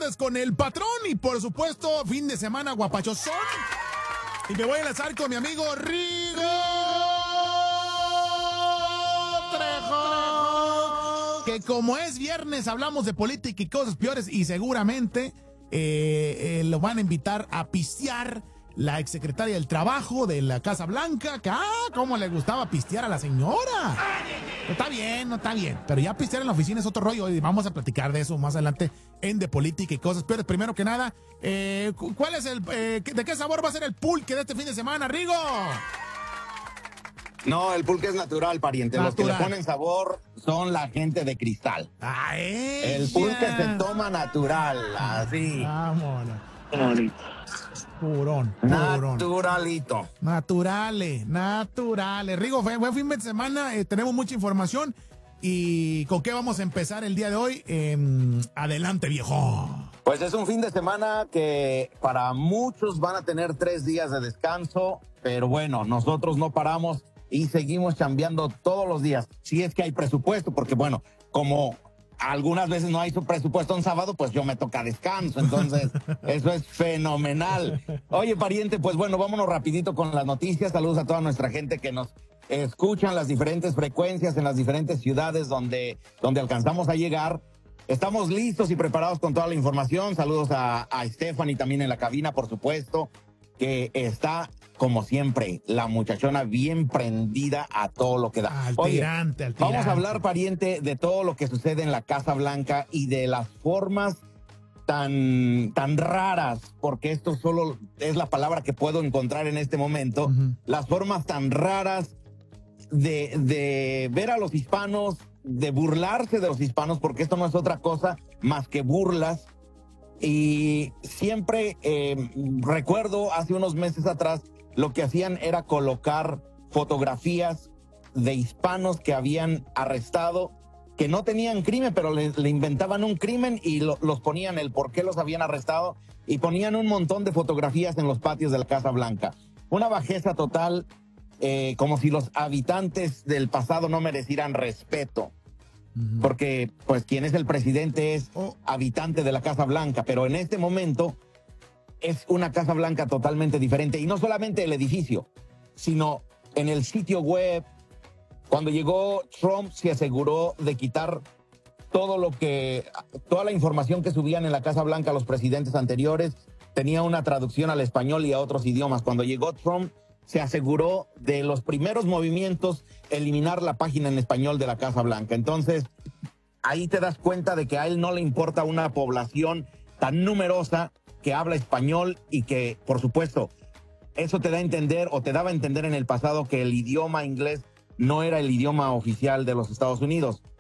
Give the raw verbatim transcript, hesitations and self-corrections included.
tardes con el patrón y por supuesto fin de semana guapachosón. Y me voy a enlazar con mi amigo Rigo Trejo, que como es viernes hablamos de política y cosas peores y seguramente eh, eh, lo van a invitar a pistear la exsecretaria del Trabajo de la Casa Blanca, que ah, cómo le gustaba pistear a la señora. No está bien, no está bien, pero ya pistear en la oficina es otro rollo y vamos a platicar de eso más adelante en de política y cosas peores. Primero que nada, eh, ¿cuál es el, eh, de qué sabor va a ser el pulque de este fin de semana, Rigo? No, el pulque es natural, pariente. Natural. Los que le ponen sabor son la gente de cristal. Ah, el pulque se toma natural, así. Vámonos. Purón, purón. Naturalito. Naturales, naturales. Rigo, fue, buen fin de semana, eh, tenemos mucha información. ¿Y con qué vamos a empezar el día de hoy? Eh, adelante, viejo. Pues es un fin de semana que para muchos van a tener tres días de descanso, pero bueno, nosotros no paramos y seguimos chambeando todos los días. Si es que hay presupuesto, porque bueno, como algunas veces no hay su presupuesto un sábado, pues yo me toca descanso, entonces eso es fenomenal. Oye, pariente, pues bueno, vámonos rapidito con las noticias. Saludos a toda nuestra gente que nos escucha en las diferentes frecuencias, en las diferentes ciudades donde, donde alcanzamos a llegar. Estamos listos y preparados con toda la información. Saludos a, a Stephanie también en la cabina, por supuesto, que está, como siempre, la muchachona bien prendida a todo lo que da. Al Oye, tirante, al tirante. Vamos a hablar, pariente, de todo lo que sucede en la Casa Blanca y de las formas tan, tan raras, porque esto solo es la palabra que puedo encontrar en este momento, uh-huh. Las formas tan raras de, de ver a los hispanos, de burlarse de los hispanos, porque esto no es otra cosa más que burlas. Y siempre eh, recuerdo hace unos meses atrás lo que hacían era colocar fotografías de hispanos que habían arrestado, que no tenían crimen, pero le, le inventaban un crimen y lo, los ponían el por qué los habían arrestado y ponían un montón de fotografías en los patios de la Casa Blanca. Una bajeza total, eh, como si los habitantes del pasado no merecieran respeto. Porque, pues, quien es el presidente es oh. habitante de la Casa Blanca, pero en este momento es una Casa Blanca totalmente diferente. Y no solamente el edificio, sino en el sitio web. Cuando llegó Trump se aseguró de quitar todo lo que, toda la información que subían en la Casa Blanca los presidentes anteriores. Tenía una traducción al español y a otros idiomas. Cuando llegó Trump se aseguró de los primeros movimientos eliminar la página en español de la Casa Blanca. Entonces, ahí te das cuenta de que a él no le importa una población tan numerosa que habla español y que, por supuesto, eso te da a entender o te daba a entender en el pasado que el idioma inglés no era el idioma oficial de los Estados Unidos.